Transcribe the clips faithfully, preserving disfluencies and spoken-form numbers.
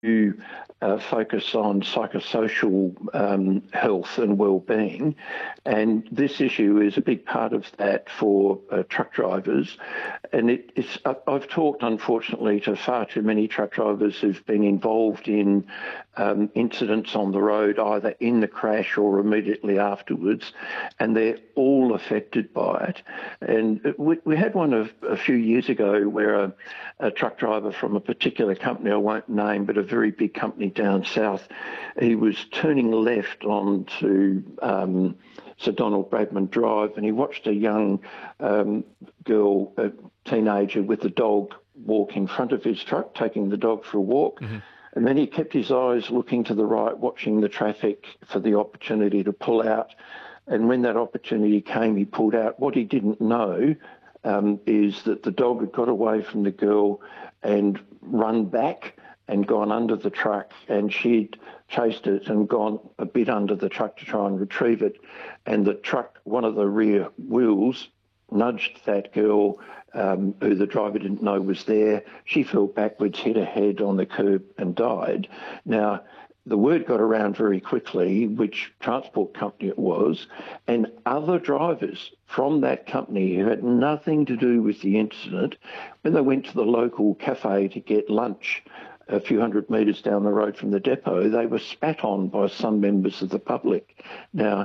uh, focus on psychosocial um, health and well-being, and this issue is a big part of that for uh, truck drivers. And it, it's I've talked, unfortunately, to far too many truck drivers who've been involved in um, incidents on the road, either in the crash or immediately afterwards, and they're all affected by it. And we, we had one of, a few years ago where a, a truck driver from a particular company, I won't name, but a very big company down south, he was turning left onto um, Sir Donald Bradman Drive, and he watched a young um, girl, a teenager with a dog, walk in front of his truck, taking the dog for a walk. Mm-hmm. And then he kept his eyes looking to the right, watching the traffic for the opportunity to pull out. And when that opportunity came, he pulled out. What he didn't know um, is that the dog had got away from the girl and run back and gone under the truck, and she'd chased it and gone a bit under the truck to try and retrieve it. And the truck, one of the rear wheels, nudged that girl, um, who the driver didn't know was there. She fell backwards, hit her head on the curb and died. Now, the word got around very quickly which transport company it was, and other drivers from that company who had nothing to do with the incident, when they went to the local cafe to get lunch a few hundred metres down the road from the depot, they were spat on by some members of the public. Now,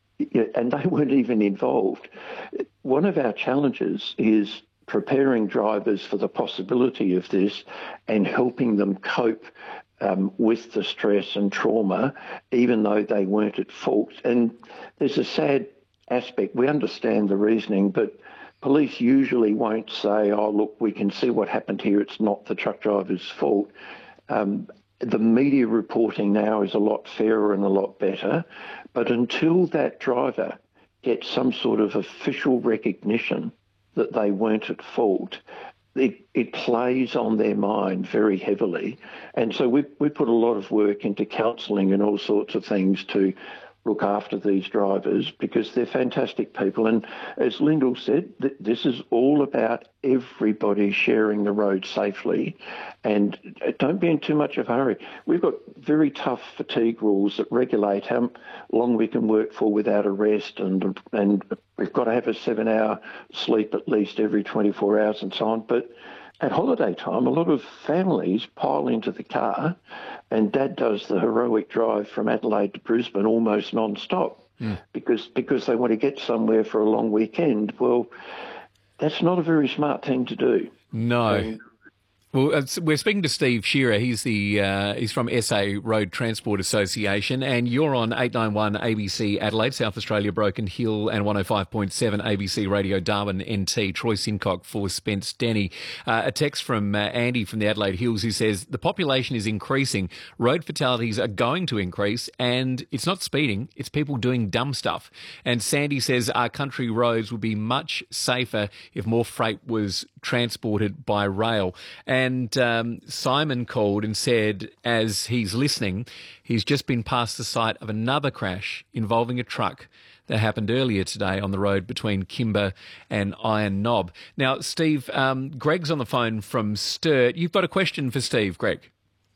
and they weren't even involved. One of our challenges is preparing drivers for the possibility of this and helping them cope um, with the stress and trauma, even though they weren't at fault. And there's a sad aspect. We understand the reasoning, but police usually won't say, oh, look, we can see what happened here. It's not the truck driver's fault. Um, the media reporting now is a lot fairer and a lot better. But until that driver gets some sort of official recognition that they weren't at fault, it, it plays on their mind very heavily. And so we, we put a lot of work into counselling and all sorts of things to look after these drivers, because they're fantastic people. And as Lyndall said, th- this is all about everybody sharing the road safely, and don't be in too much of a hurry. We've got very tough fatigue rules that regulate how long we can work for without a rest, and and we've got to have a seven-hour sleep at least every twenty-four hours and so on. But at holiday time, a lot of families pile into the car, and Dad does the heroic drive from Adelaide to Brisbane almost non-stop mm. because because they want to get somewhere for a long weekend. Well, that's not a very smart thing to do. No. And, Well, uh, we're speaking to Steve Shearer. He's the uh, he's from S A Road Transport Association, and you're on eight ninety-one A B C Adelaide, South Australia, Broken Hill, and one oh five point seven A B C Radio Darwin N T. Troy Sincock for Spence Denny. Uh, a text from uh, Andy from the Adelaide Hills who says the population is increasing, road fatalities are going to increase, and it's not speeding, it's people doing dumb stuff. And Sandy says our country roads would be much safer if more freight was transported by rail. And And um, Simon called and said, as he's listening, he's just been past the site of another crash involving a truck that happened earlier today on the road between Kimber and Iron Knob. Now, Steve, um, Greg's on the phone from Sturt. You've got a question for Steve, Greg.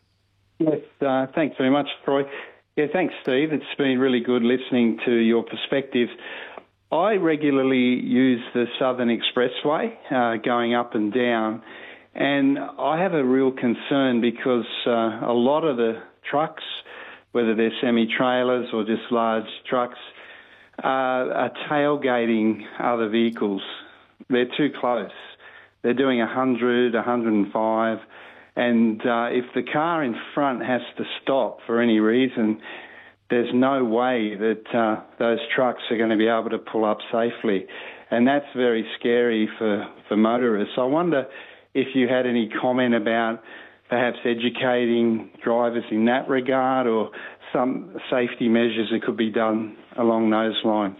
Yes, uh, thanks very much, Troy. Yeah, thanks, Steve. It's been really good listening to your perspectives. I regularly use the Southern Expressway uh, going up and down. And I have a real concern because uh, a lot of the trucks, whether they're semi-trailers or just large trucks, uh, are tailgating other vehicles. They're too close. They're doing one hundred, one hundred five, and uh, if the car in front has to stop for any reason, there's no way that uh, those trucks are going to be able to pull up safely. And that's very scary for, for motorists. I wonder if you had any comment about perhaps educating drivers in that regard, or some safety measures that could be done along those lines.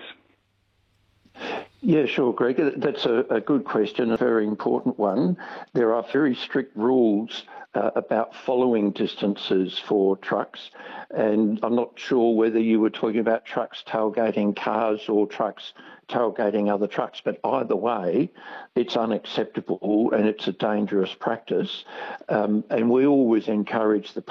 Yeah, sure, Greg. That's a, a good question, a very important one. There are very strict rules uh, about following distances for trucks, and I'm not sure whether you were talking about trucks tailgating cars or trucks tailgating other trucks, but either way, it's unacceptable and it's a dangerous practice. Um, and we always encourage the